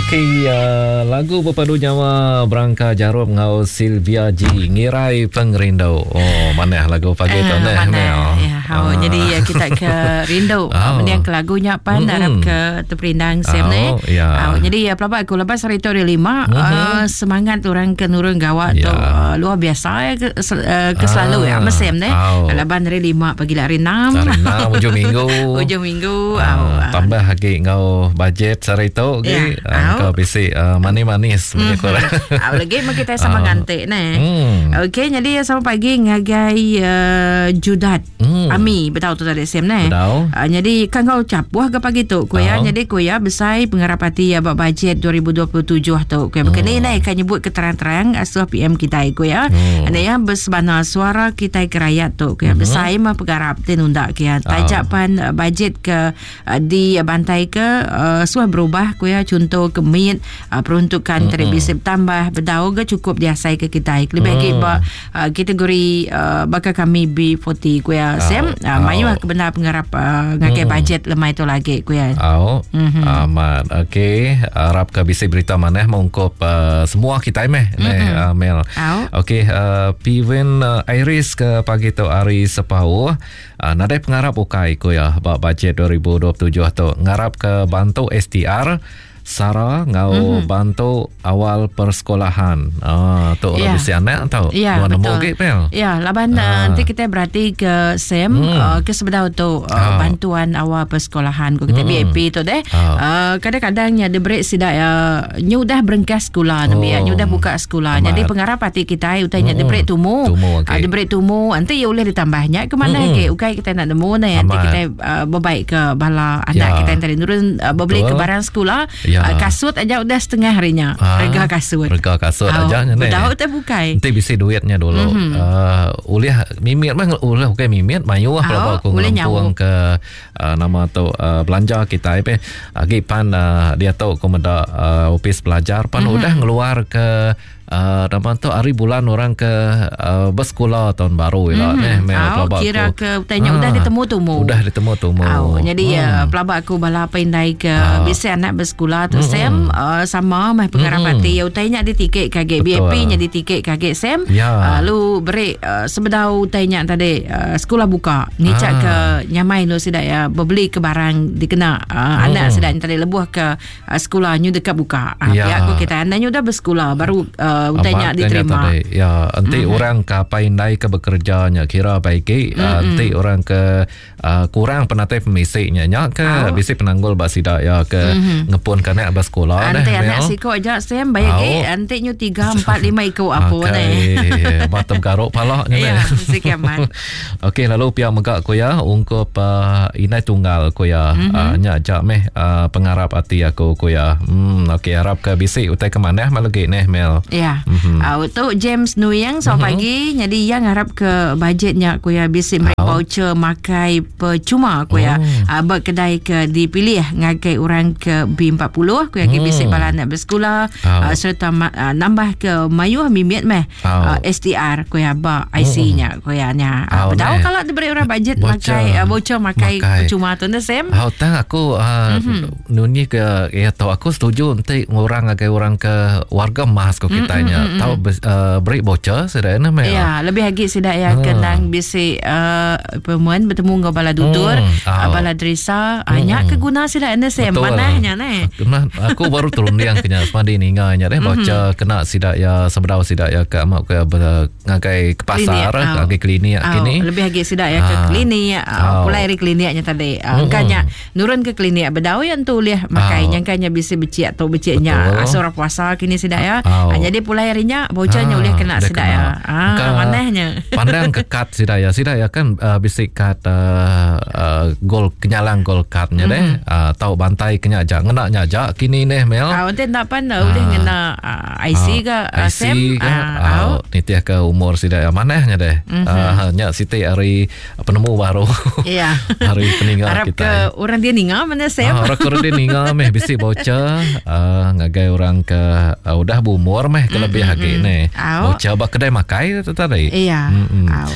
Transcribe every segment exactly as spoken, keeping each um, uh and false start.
Okey, uh, lagu berpadu nyawa Berangka Jarum ngau Sylvia G Ngirai Pengerindau. Oh, mana lagu pagi uh, tu neh Mel. Ya, oh, uh. jadi ya, kita ke rindu. Oh. Kemudian ke lagunya apa mm-hmm. Harap ke terperindang Sam ni. Oh, ya. Oh, jadi ya pelabak aku lepas hari tu hari lima mm-hmm. uh, semangat orang ke nurun gawat ya. tu uh, luar biasa ya, ke, uh, ke selalu ah. ya Sam ni. Oh. Lepas hari lima pagi hari enam. Hari enam hujung minggu. Hujung minggu. Uh, uh, tambah lagi ngau budget hari tu. Okay. Ya. Kau bisi uh, manis-manis punya korang. Ah, lagi mak kita sama ngantik ni. Hmm. Okey, jadi sama pagi ngagai uh, judat. Hmm. Ami, betul tu tadi Sam ni. Betul. Uh, jadi kan kau cap wah ke pagi tu ku ya. Jadi ku ya besai pengarapati ya bab bajet dua ribu dua puluh tujuh tu. Ku ya begini ni kan nyebut keterang-terang asuh P M kita ku ya. Ana ya bersebana suara kita ke rakyat tu. Ku ya besai mah pengarap tinundak ku ya. Tajapan uh, bajet ke uh, di uh, bantai ke uh, suah berubah ku ya. Contoh kemit uh, peruntukan mm-hmm. terbisip tambah berdau ke cukup diasai ke kita lebih lagi mm. ba uh, kategori uh, bakal kami B empat puluh ku ya Sam uh, mayu ke benda pengarap uh, ngakai mm. bajet lemai tu lagi ku ya au mm-hmm. aman okey harap ke bisa berita maneh mengungkap uh, semua kita meh mm-hmm. ne uh, Mel okey uh, Piven uh, Iris ke pagi tu hari sepau uh, nadai pengarap ukai ku ya bab bajet dua ribu dua puluh tujuh tu ngarap ke bantu S T R Sarah ngau mm-hmm. bantu awal persekolahan. Ah, tu orang yeah. bisi anak tau. Ya, yeah, betul. Pel. Ya, laban ah. nanti kita berarti ke Sam mm. uh, ke sebedau tu uh, oh. bantuan awal persekolahan ko kita mm. B A P tu deh. Oh. Uh, kadang-kadangnya de break sidak ya nyu dah berengkas sekolah tu oh. ya nyu dah buka sekolah. Amat. Jadi pengarap hati kita utanya mm. de break tumu. tumu okay. uh, de break tumu nanti ya boleh ditambahnya ke mana mm. ke ukai kita nak nemu nanti kita uh, berbaik ke bala anak yeah. kita yang tadi nurun uh, berbeli ke barang sekolah. Ya. Uh, kasut aja udah setengah harinya. Ah, harga kasut. Harga kasut oh, aja ni. Udah tak bukai. Nanti bisa duitnya dulu. Mm-hmm. Uh, ulih mimit mah ulih okay mimit mayu lah kalau aku ngampung ke uh, nama tu uh, belanja kita pe agi pan uh, dia tahu aku meda uh, office pelajar pan mm-hmm. udah ngeluar ke Uh, nama tu hari bulan orang ke uh, bersekolah tahun baru mm-hmm. lah ni oh, kira aku. Ke tanya ah, udah ditemu tumu udah ditemu tumu oh, jadi hmm. ya pelabak aku bala pendai ke ah. bisa anak bersekolah tu mm-hmm. Sam uh, sama mah pengarapati mm-hmm. ya utainya di tiket kaget B A P nya di tiket kaget Sam ya. uh, lu break uh, sebedau utainya tadi uh, sekolah buka ngicak ah. ke nyamai lu sidak ya beli ke barang dikena uh, mm. anak sidak tadi lebuh ke uh, sekolah nyu dekat buka uh, ya. Pihak aku kita anaknya udah bersekolah baru uh, utanya diterima. Tadi. Ya, nanti mm-hmm. orang ke pandai ke bekerjanya kira baik mm-hmm. uh, nanti orang ke uh, kurang penatai pemisiknya nya ke oh. bisi penanggul basida ya ke mm-hmm. ngepun kana bersekolah dah. Nanti anak siko aja Sam baik ke nanti nyu tiga empat lima iko apa ni. Batam garuk palak ni. Ya, sekian. Okey, lalu pihak megak ko ya ungkup uh, inai tunggal ko ya mm-hmm. uh, nya jak meh uh, pengarap hati aku ko ya. Hmm, okey harap ke bisi utai ke mana malagi neh Mel. Ya, mm-hmm. uh, tu James Nuyang selamat mm-hmm. pagi. Jadi yang harap ke budgetnya aku ya bisi mereka oh. voucher makai percuma aku ya. Oh. Uh, berkedai ke dipilih ngakai orang ke B empat puluh aku ya mm. bisi bala nak bersekolah oh. uh, serta uh, nambah ke mayuh mimit meh oh. uh, S T R aku ya ba I C-nya aku ya nya. Uh, oh, tahu kalau diberi orang budget voucher. makai uh, voucher makai, makai. percuma tu nda Sam. Oh, tang aku uh, mm-hmm. nuni ke ya tahu aku setuju nanti orang ngakai orang ke warga emas ko kita mm-hmm. tahu uh, break voucher sudah nama ya lebih lagi sudah ya hmm. kenang bisi uh, pemuan bertemu dengan bala tutur hmm. oh. bala drisa hanya hmm. keguna sudah anda saya manahnya ne aku baru turun yang kena semadi ninganya deh voucher kena sidak ya sebedau sidak ya ke mak ke ngagai ke pasar ngagai klinik kini lebih lagi sidak ya ke klinik pulai dari kliniknya tadi angkanya nurun ke klinik bedau yang tu lihat makanya angkanya bisa becik atau beciknya asura puasa kini sidak ya jadi pulai harinya vouchernya boleh kena sidak ya. Ah, manahnya. Pandang ke kad sidak ya. Sidak ya kan uh, bisik kad uh, uh, gol kenyalang gol kadnya deh. Mm-hmm. Uh, tahu bantai kenyajak ngena nyajak kini nih Mel. Ah, nanti tak pandang boleh ngena uh, I C ke uh, Sam. I C ke. Ah, nitiah ke umur sidak ya manahnya deh. Mm-hmm. Uh, nya siti hari penemu baru. Iya. hari peninggal Arab kita. Arab ke orang dia ninggal mana Sam. Ah, orang dia ninggal meh bisik voucher uh, ngagai orang ke uh, udah berumur meh kelebih mm-hmm. hagi nih. Mau coba kedai makai tu tadi. Iya. Mm-mm.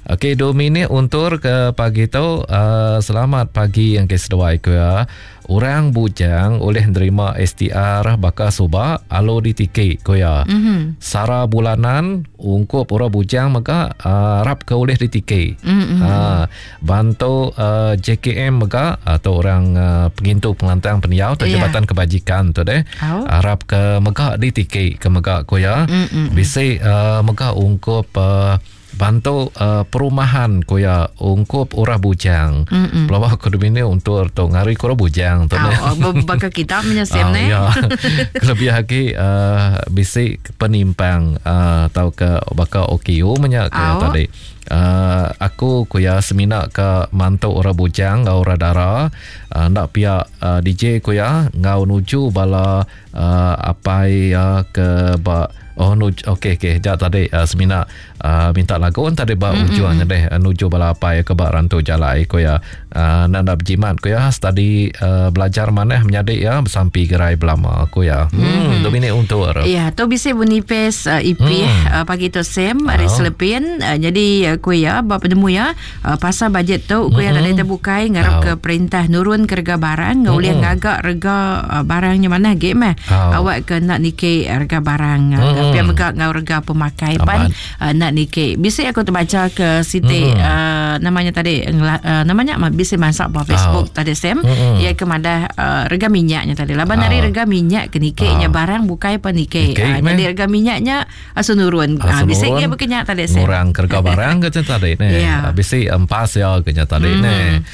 Okey, dua minit untuk ke pagi tu. Uh, selamat pagi yang keseduai ku ya. Orang bujang oleh menerima S T R bakal subak alo di tiket ko ya. Mm-hmm. Sara bulanan ungkup orang bujang maka uh, rap ke oleh di tiket. Mm-hmm. Uh, bantu uh, J K M maka atau orang uh, pengintu pengantang peniau atau Jabatan yeah. Kebajikan tu deh. Oh. Uh, rap ke maka di tiket ke maka ko ya. Mm-hmm. Bisa uh, maka ungkup uh, bantu uh, perumahan koya ungkup orang bujang. Pelawak akademi ni untuk tu ngari kora bujang tu ne. Oh, bakal kita menyesem ne. Ya. Lebih lagi uh, bisa penimpang uh, atau ke bakal O K U menyak ke oh. tadi. Uh, aku kuya seminak ke mantau orang bujang ngau radara uh, nak pihak uh, D J kuya ngau nuju bala uh, apa ya ke ba oh nuju okey okey jap tadi uh, seminak uh, minta lagu tadi ba mm-hmm. ujuan deh uh, nuju bala apa ya ke ba rantau jalai kuya uh, nak nak berjimat kuya study uh, belajar mana menjadi ya bersampi gerai belama kuya hmm mm-hmm. domine untuk ya tu bisa bunipes uh, I P mm. uh, pagi tu sem hari oh. selepin uh, jadi uh, kuya bapa demu ya uh, pasal bajet tu kuya mm-hmm. ada terbukai ngarap oh. ke perintah nurun ke harga barang ngau mm-hmm. ngagak harga uh, barangnya mana ge meh oh. awak ke nak nike harga barang mm-hmm. pihak megak ngau harga pemakai pan uh, nak nike bisa aku terbaca ke siti mm-hmm. uh, namanya tadi uh, namanya bisa masak apa Facebook oh. tadi sem mm-hmm. ia kemada uh, harga minyaknya tadi laban oh. dari harga minyak ke nike nya oh. barang bukai pa nike uh, jadi harga minyaknya asu nurun uh, bisa dia berkenyak tadi sem orang harga barang ke tadi ne yeah. bisa empas ya kenyataan tadi mm. ne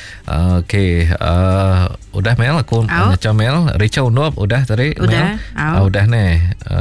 okey uh, udah Mel aku macam Mel Richa Unup udah tadi udah Mel uh, udah ne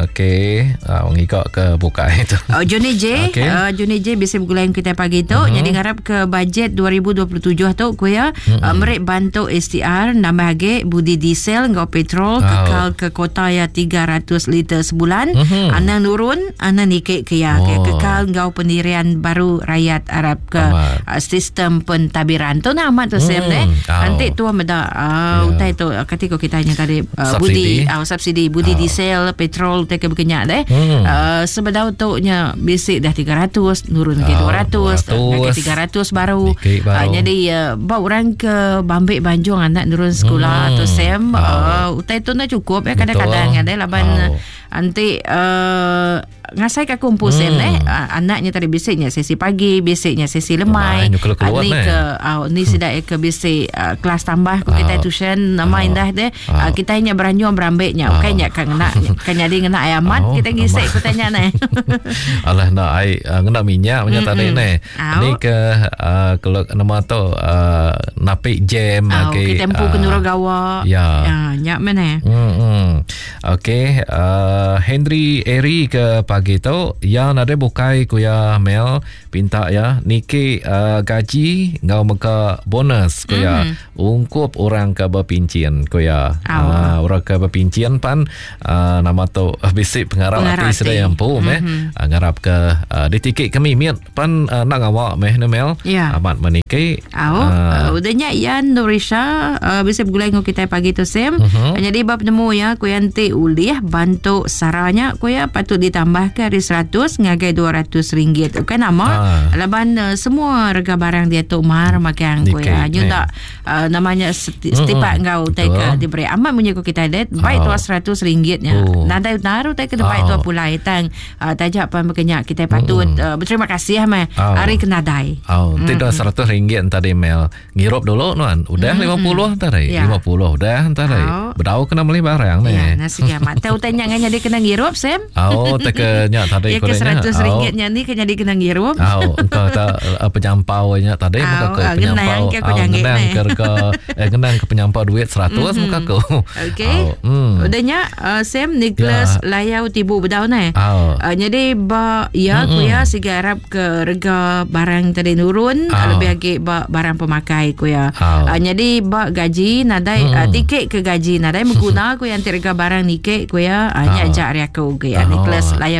okey uh, ngikak ke buka itu oh Juni J okay. uh, Juni J bisa bergulai kita pagi tu mm-hmm. jadi ngarap ke bajet dua ribu dua puluh tujuh tu ku ya mm-hmm. uh, merek bantu S T R nambah lagi budi diesel ngau petrol oh. kekal ke kota ya tiga ratus liter sebulan mm-hmm. ana nurun ana nikik ke ya oh. kekal ngau pendirian baru rakyat Arab ke uh, sistem pentadbiran tu nama tu sem deh nanti tu meda uh, utai tu ketika kita tanya tadi uh, budi uh, subsidi budi oh. diesel petrol tak berkenyak deh hmm. uh, sebedau tu nya basic dah tiga ratus nurun ke dua ratus ke tiga ratus baru, baru. Uh, jadi uh, bawa orang ke Bambik Banjung anak nurun sekolah hmm. tu sem oh. uh, utai tu nak cukup ya kadang-kadang ada laban oh. nanti uh, ngasai ke kumpul hmm. sem eh uh, anaknya tadi bisiknya sesi pagi bisiknya sesi lemai ni ke uh, ni sudah ke bisik uh, kelas tambah ku kita tuition nama indah deh uh, kita hanya beranjung berambeknya okey nya kan nak kan jadi ngena ayamat oh, kita gisik ku tanya ne alah nak ai uh, ngena minyak punya tadi ne ni ke uh, kalau nama tu uh, napik jam oh, okay kita tempu uh, ke Nuragawa ya ya nyak mana hmm okey uh, Henry Eri ke pagi tu yang ada bukai kuya Mel pinta ya niki uh, gaji ngau meka bonus kuya mm. ungkup orang ke berpincian kuya uh, orang ke berpincian pan uh, nama tu uh, bisik pengarap hati sudah yang pun mm-hmm. eh uh, ngarap ke uh, di tiket kami miat pan uh, nak ngawak meh ne Mel yeah. amat meniki au uh, uh, udahnya Yan Norisha uh, bisik bergulai ngau kita pagi tu sem uh-huh. jadi bab nemu ya kuya nanti ulih bantu saranya kuya patut ditambah ke hari seratus ngagai dua ratus ringgit okey nama ha. laban uh, semua harga barang dia tu mahar makan ku ya juga uh, namanya seti, setipak mm-hmm. ngau tai ke diberi amat punya ku kita det baik tu seratus ringgitnya oh. nadai naru tai ke baik tu pula itang uh, tajak apa makannya kita patut mm-hmm. uh, berterima kasih mah oh. hari kenadai oh mm-hmm. tidak seratus ringgit tadi Mel ngirup dulu nuan udah mm-hmm. lima puluh tadi yeah. lima puluh udah tadi oh. berdau kena beli barang ni ya nasi kiamat tahu tanya nganya dia kena ngirup sem oh tak nya tadi ya ke seratus ringgitnya ni kena di kena ngirup oh engkau tak uh, penyampaunya tadi muka ke penyampau ngenang ke ke eh ngenang ke penyampau duit seratus muka ke okey udahnya sem Nicholas layau tibu bedau ni jadi ba ya ku ya sigarap ke harga barang tadi nurun lebih lagi ba barang pemakai ku ya jadi ba gaji nadai tiket ke gaji nadai mengguna ku yang harga barang nike ku ya nya ajak ria ku ya Nicholas layau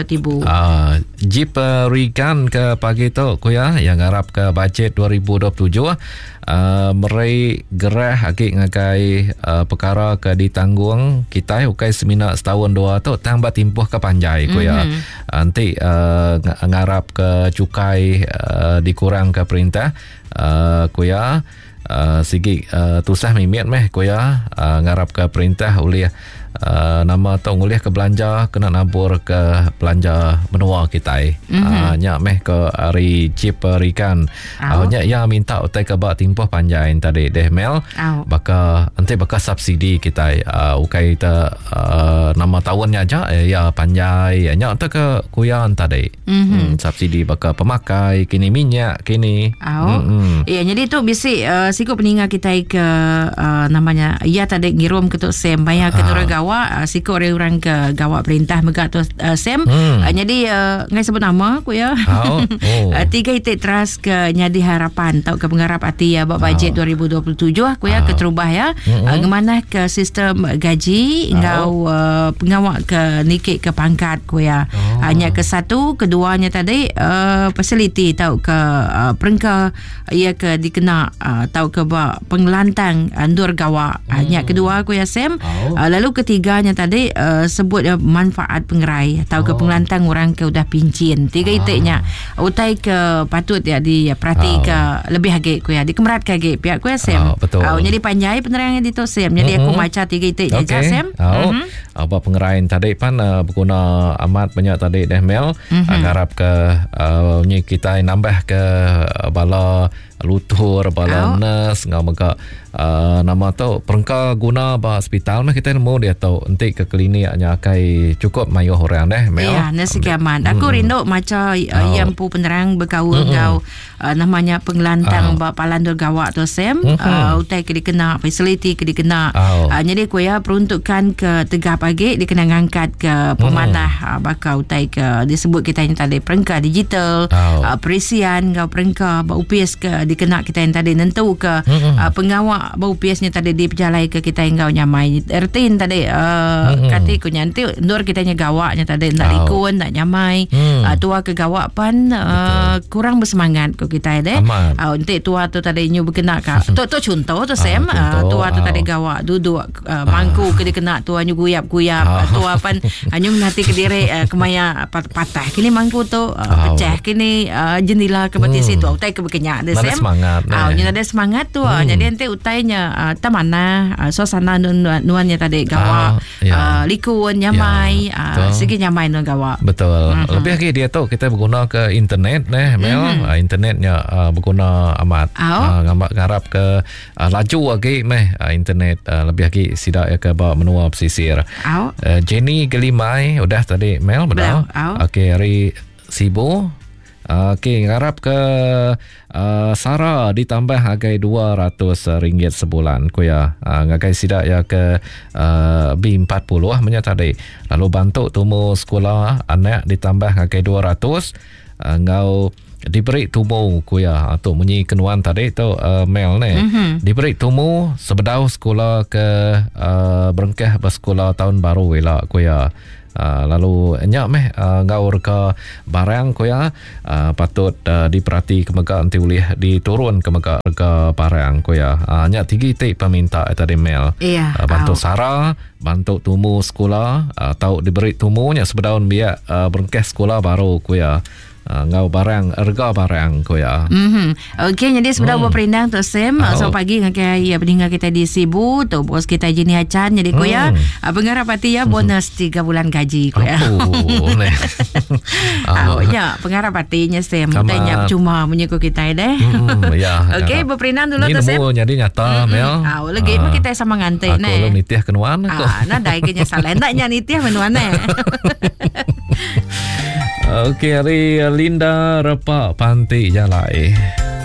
ya tibu. Uh, Jeep uh, Regan ke pagi tu kuya yang harap ke bajet dua ribu dua puluh tujuh uh, merai gerah agak ngagai uh, perkara ke ditanggung kita ukai seminar setahun dua tu tambah timpuh ke panjai kuya. Mm-hmm. Nanti uh, ngarap ke cukai uh, dikurang ke perintah uh, kuya. Uh, sigi uh, tusah mimit meh kuya uh, ngarap ke perintah oleh uh, nama tu oleh ke belanja kena nabur ke belanja menua kita mm-hmm. uh, nyak meh ke hari chip rikan uh, nyak ya minta utai ke bak timpoh panjang tadi deh mel oh. baka nanti baka subsidi kita uh, ukai ta uh, nama tahunnya aja eh, ya panjang nyak tu ke kuya tadi mm-hmm. hmm, subsidi baka pemakai kini minyak kini oh. mm-hmm. ya jadi tu bisi uh, siko peninggal kita ke uh, namanya ya tadi ngirum ke tu sem bayar ke turun gawak uh, siko orang ke gawak perintah megak tu uh, sem hmm. uh, jadi uh, ngai sebut nama ku ya oh. Oh. uh, tiga itik teras ke nyadi harapan tau ke pengharap hati ya bak bajet oh. dua ribu dua puluh tujuh ku ya oh. ke terubah ya mm-hmm. uh, ngemanah ke sistem gaji engkau oh. uh, pengawak ke nikik ke pangkat ku ya oh. hanya ke satu keduanya tadi uh, facility tau ke uh, perengka ia ke dikena uh, tau ke pengelantang andur gawak. Hmm. Yang kedua aku ya Sam. Oh. Uh, lalu ketiganya tadi uh, sebut uh, manfaat pengerai tau oh. ke pengelantang orang ke udah pincin. Tiga oh. itiknya utai ke patut ya di ya, perhati oh. ke lebih hagik ku ya dikemerat ke hagik pihak ku ya Sam. Oh, betul. Uh, jadi panjai penerangan di tu Sam. Jadi mm-hmm. aku baca tiga itiknya okay. je Sam. Oh. Mm-hmm. Apa pengeraian tadi pan uh, berguna amat banyak tadi dah Mel. Mm-hmm. Harap ke uh, kita nambah ke uh, bala lutur bala oh. nurse ngau maka uh, nama tu perengka guna ba hospital mah kita mau dia tahu nanti ke klinik hanya akai cukup mayu orang deh Mel. Ya nasi kiaman aku mm-hmm. rindu macam uh, oh. yang pu penerang bergaul mm-hmm. ngau uh, namanya pengelantang oh. ba palandur gawak tu Sam mm-hmm. uh, utai ke dikena facility ke dikena oh. uh, jadi ku ya peruntukan ke tegap pagi dikena ngangkat ke pemanah mm-hmm. uh, bakal utai ke disebut kita yang tadi perengka digital oh. uh, perisian ngau perengka ba U P S ke dikena kita yang tadi nentu ke mm-hmm. uh, pengawak bau P S-nya tadi diperjalai ke kita yang gau nyamai ertin tadi uh, mm-hmm. kati ku nyanti nur kita nya gawaknya tadi nak oh. likun nak nyamai mm. uh, tua ke gawak pan uh, kurang bersemangat ku kita deh uh, nanti tua tu tadi nyu berkena ka tu tu contoh tu Sam uh, tua tu tadi gawak duduk uh, mangku ke dikena tua nyu guyap-guyap oh. uh, tua pan anyu nanti ke diri uh, kemaya patah kini mangku tu uh, oh. pecah kini uh, jendela ke bati mm. situ utai ke berkenyak deh Sam semangat ah uh, ada semangat tu hmm. jadi nanti utainya uh, tamana uh, suasana nuan nuannya tadi gawak uh, ya. uh, likun nyamai ya, uh, segi nyamai nuan gawak betul uh-huh. lebih lagi dia tu kita berguna ke internet neh Mel uh-huh. uh, internetnya uh, berguna amat uh, ngarap ke uh, laju lagi meh uh, internet uh, lebih lagi sidak ya ke bawa menua pesisir uh, Jenny Gelimai udah tadi Mel betul okey hari Sibu. Okey, ngarap ke uh, Sarah ditambah harga dua ratus ringgit sebulan ku ya. Uh, ngagai sidak ya ke uh, B empat puluh ah menyata tadi. Lalu bantu tumu sekolah anak ditambah harga dua ratus uh, ngau diberi tumu ku ya atau munyi kenuan tadi tu uh, Mel ni. Mm-hmm. Diberi tumu sebedau sekolah ke uh, berengkah bersekolah tahun baru wela ku ya. Uh, lalu nyak meh uh, ngau reka barang ko ya uh, patut uh, diperhati kemega nanti boleh diturun kemega reka barang ko ya uh, nyak tiga tik peminta tadi Mel yeah, uh, bantu oh. Sarah bantu tumu sekolah uh, tahu diberi tumu nya sebedaun biak uh, berengkeh sekolah baru ko ya Uh, ngau barang erga barang ko ya. Mhm. Okey jadi sudah hmm. berperindang tu Sam. Oh. So pagi ngakai ya peninggal kita di Sibu tu bos kita Jini Acan jadi ko ya. Hmm. Pengharap hati ya bonus tiga bulan gaji ko ya. Oh. Oh ya pengharap hatinya Sam. Tanya cuma punya ko kita deh. Hmm, ya. Okey berperindang dulu tu Sam. Ini jadi nyata Mel. Ah lagi mah kita sama ngante ne. Aku lu nitiah kenuan aku. Ah nah dai kenya salah ndaknya nitiah menuan ne. Okey, hari Linda Repak Panti Jalai.